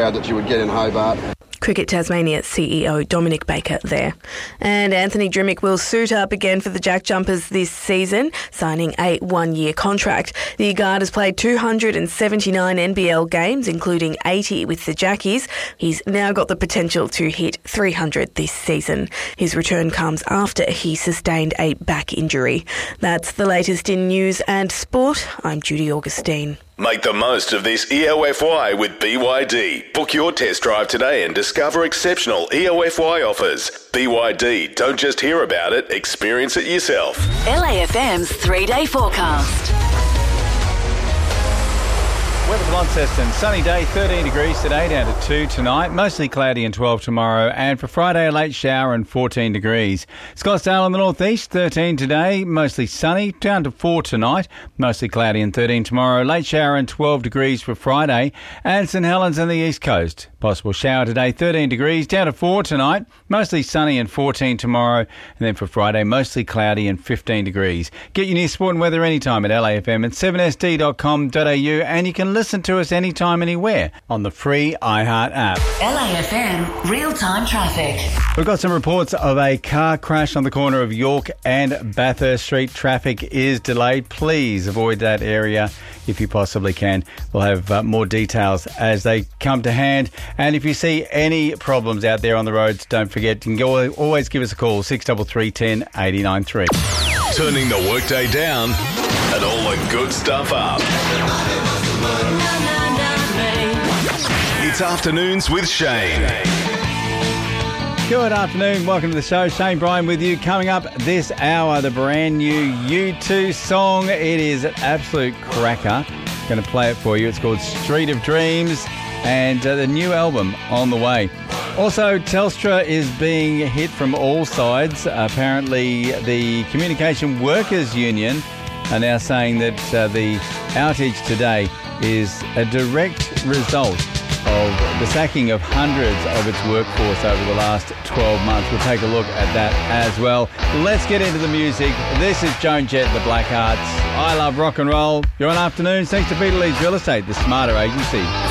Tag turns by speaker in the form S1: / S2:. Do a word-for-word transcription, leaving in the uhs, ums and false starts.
S1: crowd that you would get in Hobart.
S2: Cricket Tasmania C E O Dominic Baker there. And Anthony Drimmick will suit up again for the Jack Jumpers this season, signing a one-year contract. The guard has played two hundred seventy-nine N B L games, including eighty with the Jackies. He's now got the potential to hit three hundred this season. His return comes after he sustained a back injury. That's the latest in news and sport. I'm Judy Augustine.
S3: Make the most of this E O F Y with B Y D. Book your test drive today and discover exceptional E O F Y offers. B Y D, don't just hear about it, experience it yourself.
S4: L A F M's three-day forecast.
S5: Weather for Launceston, sunny day, thirteen degrees today, down to two tonight. Mostly cloudy and twelve tomorrow. And for Friday, a late shower and fourteen degrees. Scottsdale in the northeast, thirteen today, mostly sunny, down to four tonight. Mostly cloudy and thirteen tomorrow. Late shower and twelve degrees for Friday. And St Helens on the east coast. Possible shower today, thirteen degrees, down to four tonight. Mostly sunny and fourteen tomorrow. And then for Friday, mostly cloudy and fifteen degrees. Get your news, sport and weather anytime at L A F M at seven S D dot com dot A U. And you can listen to us anytime, anywhere on the free iHeart app.
S4: L A F M real-time traffic.
S5: We've got some reports of a car crash on the corner of York and Bathurst Street. Traffic is delayed. Please avoid that area if you possibly can. We'll have uh, more details as they come to hand. And if you see any problems out there on the roads, don't forget, you can go, always give us a call, six three three, one zero, eight nine three.
S3: Turning the workday down and all the good stuff up. It's Afternoons with Shane.
S5: Good afternoon, welcome to the show. Shane Bryan with you. Coming up this hour, the brand new U two song. It is an absolute cracker. Going to play it for you. It's called Street of Dreams, and uh, the new album on the way. Also, Telstra is being hit from all sides. Apparently, the Communication Workers Union are now saying that uh, the outage today is a direct result of the sacking of hundreds of its workforce over the last twelve months. We'll take a look at that as well. Let's get into the music. This is Joan Jett, the Blackhearts. I love rock and roll. You're on Afternoons thanks to Peter Leeds Real Estate, the smarter agency.